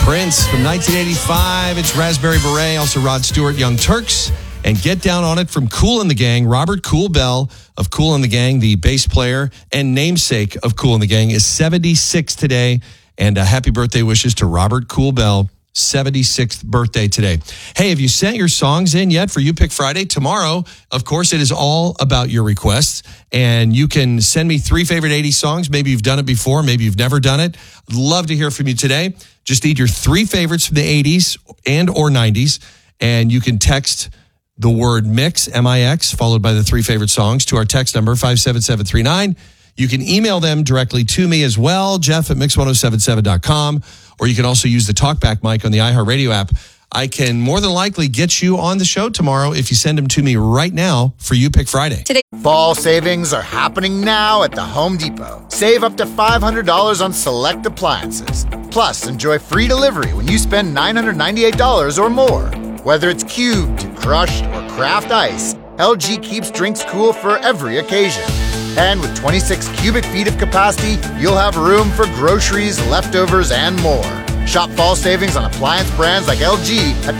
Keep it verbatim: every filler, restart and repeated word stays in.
Prince from nineteen eighty-five. It's Raspberry Beret, also Rod Stewart, Young Turks, and Get Down on It from Kool and the Gang. Robert Kool Bell of Kool and the Gang, the bass player and namesake of Kool and the Gang, is seventy-six today. And uh, happy birthday wishes to Robert Kool Bell, seventy-sixth birthday today. Hey, have you sent your songs in yet for You Pick Friday? Tomorrow, of course, it is all about your requests. And you can send me three favorite eighties songs. Maybe you've done it before. Maybe you've never done it. I'd love to hear from you today. Just need your three favorites from the eighties and or nineties. And you can text the word mix, M I X, followed by the three favorite songs to our text number, five seven seven three nine. You can email them directly to me as well, Jeff at mix ten seventy-seven dot com, or you can also use the TalkBack mic on the iHeartRadio app. I can more than likely get you on the show tomorrow if you send them to me right now for You Pick Friday. Today. Fall savings are happening now at the Home Depot. Save up to five hundred dollars on select appliances. Plus, enjoy free delivery when you spend nine hundred ninety-eight dollars or more. Whether it's cubed, crushed, or craft ice, L G keeps drinks cool for every occasion. And with twenty-six cubic feet of capacity, you'll have room for groceries, leftovers, and more. Shop fall savings on appliance brands like L G at the